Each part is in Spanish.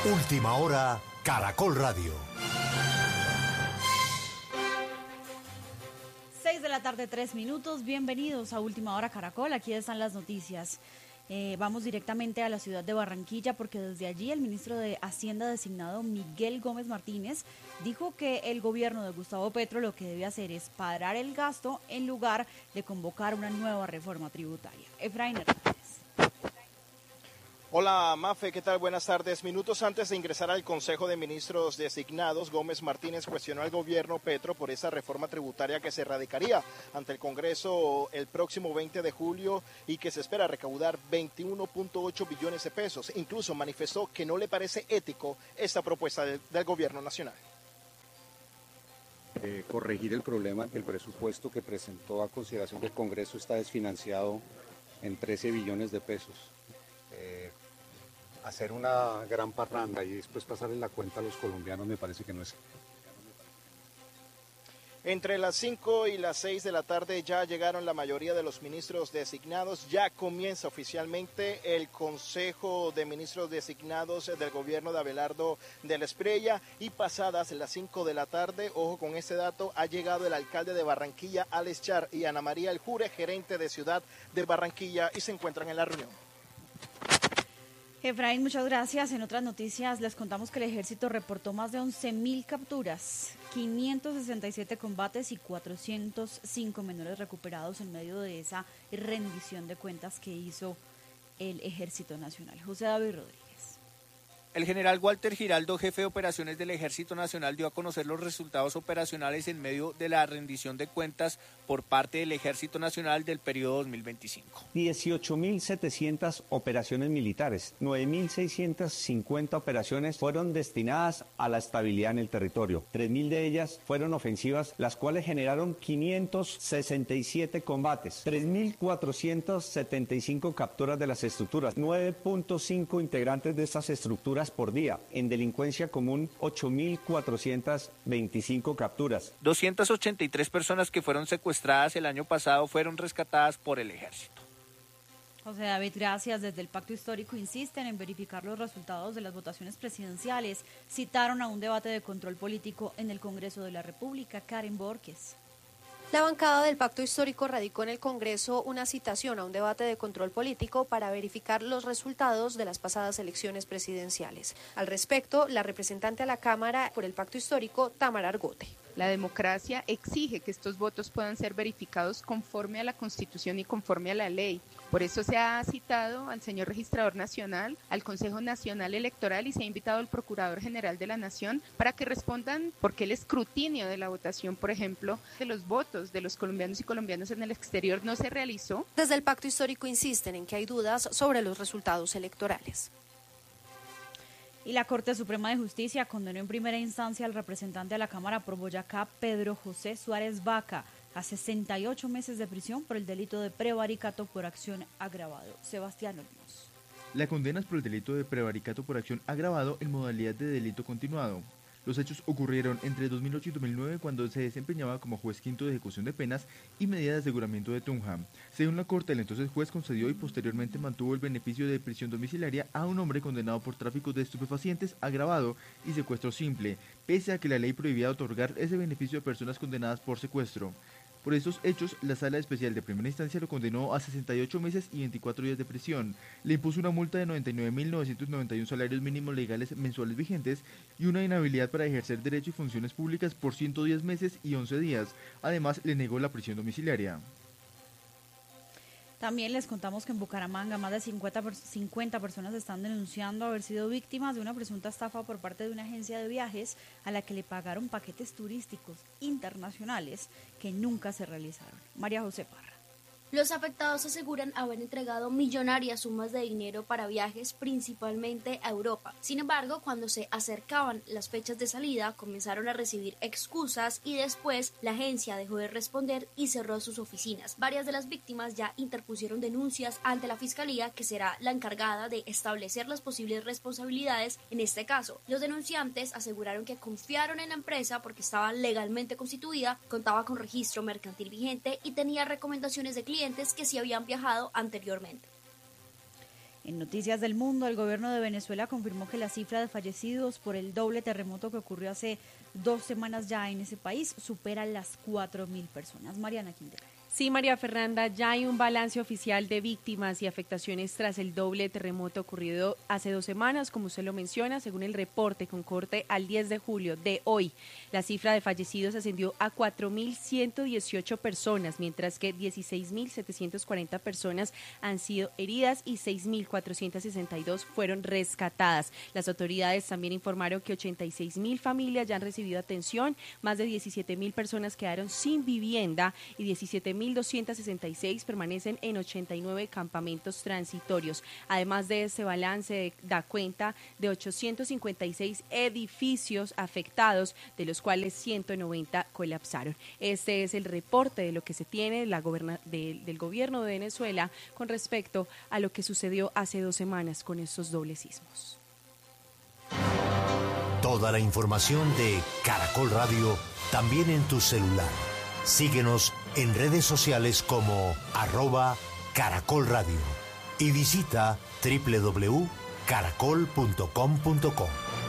Última hora, Caracol Radio. 6:03 p.m. Bienvenidos a Última Hora Caracol. Aquí están las noticias. Vamos directamente a la ciudad de Barranquilla porque desde allí el ministro de Hacienda designado Miguel Gómez Martínez dijo que el gobierno de Gustavo Petro lo que debe hacer es parar el gasto en lugar de convocar una nueva reforma tributaria. Efraín Hernández. Hola Mafe, ¿qué tal? Buenas tardes. Minutos antes de ingresar al Consejo de Ministros designados, Gómez Martínez cuestionó al gobierno Petro por esa reforma tributaria que se radicaría ante el Congreso el próximo 20 de julio y que se espera recaudar 21.8 billones de pesos. Incluso manifestó que no le parece ético esta propuesta del gobierno nacional. Corregir el problema que el presupuesto que presentó a consideración del Congreso está desfinanciado en 13 billones de pesos. Hacer una gran parranda y después pasarle la cuenta a los colombianos me parece que no es. Entre las 5 y las 6 de la tarde ya llegaron la mayoría de los ministros designados. Ya comienza oficialmente el Consejo de Ministros designados del gobierno de Abelardo de la Espriella. Y pasadas las 5 de la tarde, ojo con este dato, ha llegado el alcalde de Barranquilla, Alex Char, y Ana María El Jure, gerente de Ciudad de Barranquilla, y se encuentran en la reunión. Efraín, muchas gracias. En otras noticias les contamos que el ejército reportó más de 11.000 capturas, 567 combates y 405 menores recuperados en medio de esa rendición de cuentas que hizo el Ejército Nacional. José David Rodríguez. El general Walter Giraldo, jefe de operaciones del Ejército Nacional, dio a conocer los resultados operacionales en medio de la rendición de cuentas por parte del Ejército Nacional del periodo 2025. 18.700 operaciones militares, 9.650 operaciones fueron destinadas a la estabilidad en el territorio. 3.000 de ellas fueron ofensivas, las cuales generaron 567 combates, 3.475 capturas de las estructuras, 9.5 integrantes de estas estructuras por día. En delincuencia común, 8.425 capturas. 283 personas que fueron secuestradas el año pasado fueron rescatadas por el ejército. José David, gracias. Desde el Pacto Histórico insisten en verificar los resultados de las votaciones presidenciales. Citaron a un debate de control político en el Congreso de la República. Karen Borges. La bancada del Pacto Histórico radicó en el Congreso una citación a un debate de control político para verificar los resultados de las pasadas elecciones presidenciales. Al respecto, la representante a la Cámara por el Pacto Histórico, Tamara Argote. La democracia exige que estos votos puedan ser verificados conforme a la Constitución y conforme a la ley. Por eso se ha citado al señor Registrador Nacional, al Consejo Nacional Electoral y se ha invitado al Procurador General de la Nación para que respondan por qué el escrutinio de la votación, por ejemplo, de los votos de los colombianos y colombianas en el exterior no se realizó. Desde el Pacto Histórico insisten en que hay dudas sobre los resultados electorales. Y la Corte Suprema de Justicia condenó en primera instancia al representante de la Cámara por Boyacá, Pedro José Suárez Vaca, a 68 meses de prisión por el delito de prevaricato por acción agravado. Sebastián Olmos. La condena es por el delito de prevaricato por acción agravado en modalidad de delito continuado. Los hechos ocurrieron entre 2008 y 2009 cuando se desempeñaba como juez quinto de ejecución de penas y medida de aseguramiento de Tunja. Según la Corte, el entonces juez concedió y posteriormente mantuvo el beneficio de prisión domiciliaria a un hombre condenado por tráfico de estupefacientes agravado y secuestro simple, pese a que la ley prohibía otorgar ese beneficio a personas condenadas por secuestro. Por estos hechos, la Sala Especial de Primera Instancia lo condenó a 68 meses y 24 días de prisión. Le impuso una multa de 99.991 salarios mínimos legales mensuales vigentes y una inhabilidad para ejercer derecho y funciones públicas por 110 meses y 11 días. Además, le negó la prisión domiciliaria. También les contamos que en Bucaramanga más de 50 personas están denunciando haber sido víctimas de una presunta estafa por parte de una agencia de viajes a la que le pagaron paquetes turísticos internacionales que nunca se realizaron. María José Parra. Los afectados aseguran haber entregado millonarias sumas de dinero para viajes principalmente a Europa. Sin embargo, cuando se acercaban las fechas de salida, comenzaron a recibir excusas y después la agencia dejó de responder y cerró sus oficinas. Varias de las víctimas ya interpusieron denuncias ante la Fiscalía, que será la encargada de establecer las posibles responsabilidades en este caso. Los denunciantes aseguraron que confiaron en la empresa porque estaba legalmente constituida, contaba con registro mercantil vigente y tenía recomendaciones de clientes que sí habían viajado anteriormente. En Noticias del Mundo, el gobierno de Venezuela confirmó que la cifra de fallecidos por el doble terremoto que ocurrió hace 2 semanas ya en ese país supera las 4.000 personas. Mariana Quintero. Sí, María Fernanda, ya hay un balance oficial de víctimas y afectaciones tras el doble terremoto ocurrido hace 2 semanas, como usted lo menciona, según el reporte con corte al 10 de julio de hoy. La cifra de fallecidos ascendió a 4.118 personas, mientras que 16.740 personas han sido heridas y 6.462 fueron rescatadas. Las autoridades también informaron que 86.000 familias ya han recibido atención, más de 17.000 personas quedaron sin vivienda y 17.266 permanecen en 89 campamentos transitorios. Además de este balance, da cuenta de 856 edificios afectados, de los cuales 190 colapsaron. Este es el reporte de lo que se tiene del gobierno de Venezuela con respecto a lo que sucedió hace 2 semanas con estos dobles sismos. Toda la información de Caracol Radio también en tu celular. Síguenos en redes sociales como @Caracol Radio y visita www.caracol.com.co.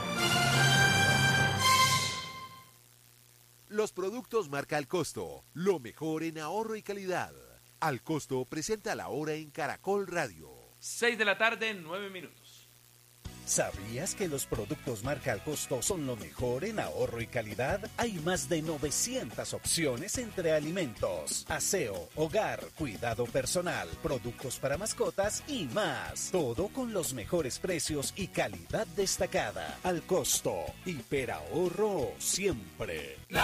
Los productos marca Al Costo, lo mejor en ahorro y calidad. Al Costo presenta la hora en Caracol Radio. 6 de la tarde, 9 minutos. ¿Sabías que los productos marca Al Costo son lo mejor en ahorro y calidad? Hay más de 900 opciones entre alimentos, aseo, hogar, cuidado personal, productos para mascotas y más. Todo con los mejores precios y calidad destacada. Al Costo, hiperahorro siempre.